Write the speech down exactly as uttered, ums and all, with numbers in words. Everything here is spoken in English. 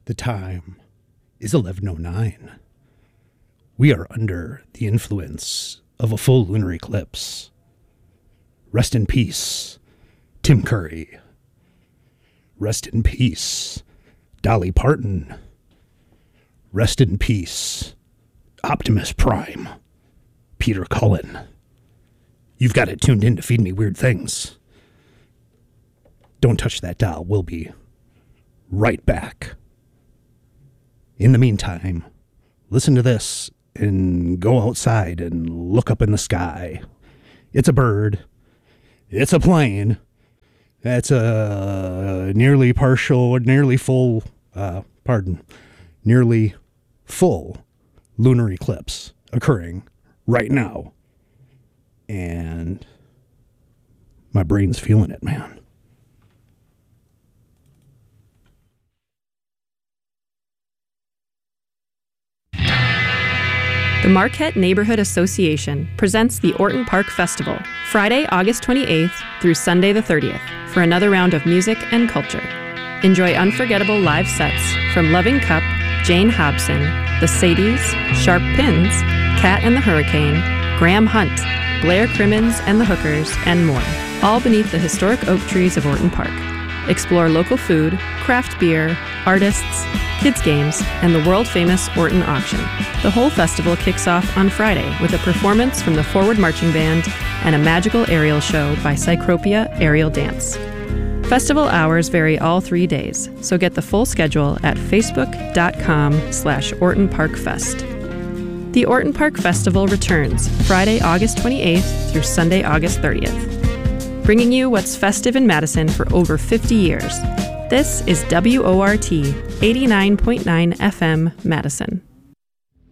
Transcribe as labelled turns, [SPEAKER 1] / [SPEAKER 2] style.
[SPEAKER 1] The time is eleven oh nine. We are under the influence of a full lunar eclipse. Rest in peace, Tim Curry. Rest in peace, Dolly Parton. Rest in peace, Optimus Prime, Peter Cullen. You've got it tuned in to feed me weird things. Don't touch that dial. We'll be right back. In the meantime, listen to this and go outside and look up in the sky. It's a bird. It's a plane. It's a nearly partial, nearly full, uh, pardon, nearly full lunar eclipse occurring right now. And my brain's feeling it, man.
[SPEAKER 2] The Marquette Neighborhood Association presents the Orton Park Festival, Friday, August twenty-eighth through Sunday the thirtieth, for another round of music and culture. Enjoy unforgettable live sets from Loving Cup, Jane Hobson, The Sadies, Sharp Pins, Cat and the Hurricane, Graham Hunt, Blair Crimmins and the Hookers, and more, all beneath the historic oak trees of Orton Park. Explore local food, craft beer, artists, kids games, and the world-famous Orton Auction. The whole festival kicks off on Friday with a performance from the Forward Marching Band and a magical aerial show by Cycropia Aerial Dance. Festival hours vary all three days, so get the full schedule at facebook.com slash Orton Park Fest. The Orton Park Festival returns Friday, August twenty-eighth through Sunday, August thirtieth. Bringing you what's festive in Madison for over fifty years. This is W O R T eighty-nine point nine F M Madison.